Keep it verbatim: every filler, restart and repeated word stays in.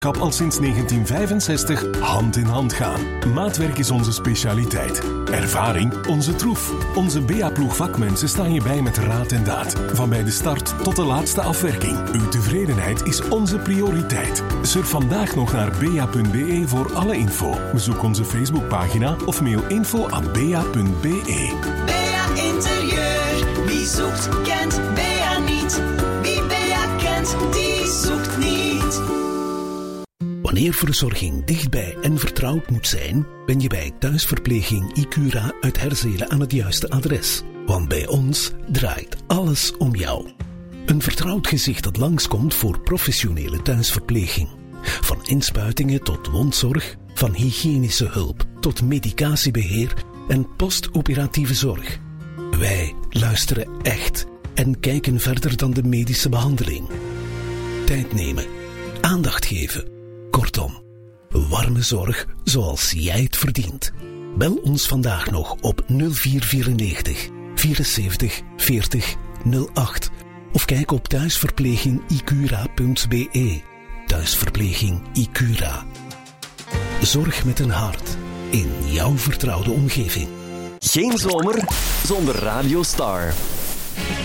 Kap al sinds negentien vijfenzestig hand in hand gaan. Maatwerk is onze specialiteit. Ervaring onze troef. Onze B A-ploeg vakmensen staan je bij met raad en daad. Van bij de start tot de laatste afwerking. Uw tevredenheid is onze prioriteit. Surf vandaag nog naar b a punt b e voor alle info. Bezoek onze Facebookpagina of mail info at b a punt b e. B A Interieur, wie zoekt kent B A niet. Wie B A kent, die zoekt niet. Wanneer verzorging dichtbij en vertrouwd moet zijn, ben je bij thuisverpleging Icura uit Herzelen aan het juiste adres. Want bij ons draait alles om jou. Een vertrouwd gezicht dat langskomt voor professionele thuisverpleging. Van inspuitingen tot wondzorg, van hygiënische hulp tot medicatiebeheer en postoperatieve zorg. Wij luisteren echt en kijken verder dan de medische behandeling. Tijd nemen, aandacht geven. Kortom, warme zorg zoals jij het verdient. Bel ons vandaag nog op nul vier vierennegentig vierenzeventig veertig nul acht of kijk op thuisverpleging icura punt b e. Thuisverpleging Icura. Zorg met een hart in jouw vertrouwde omgeving. Geen zomer zonder Radio Star.